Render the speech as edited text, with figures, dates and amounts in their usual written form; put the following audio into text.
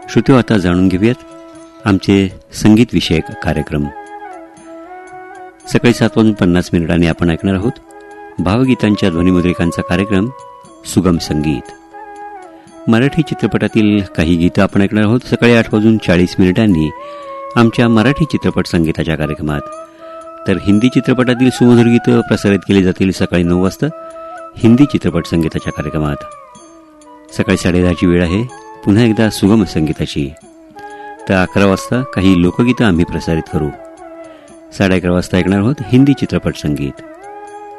श्रोते, आता जाणून घेऊयात आमचे संगीत विषयक कार्यक्रम. सकाळी 7:50 आपण ऐकणार आहोत भावगीतांच्या ध्वनिमुद्रिकांचा कार्यक्रम सुगम संगीत. मराठी चित्रपटातील काही गीतं आपण ऐकणार आहोत सकाळी 8:40 आमच्या मराठी चित्रपट संगीताच्या कार्यक्रमात. तर हिंदी चित्रपटातील सुमधुर गीतं प्रसारित केली जातील सकाळी 9 वाजता हिंदी चित्रपट संगीताच्या कार्यक्रमात. सकाळी 10:30 वेळ आहे पुन्हा एकदा सुगम संगीताची. तर 11 वाजता काही लोकगीतं आम्ही प्रसारित करू. 11:30 वाजता ऐकणार आहोत हिंदी चित्रपट संगीत.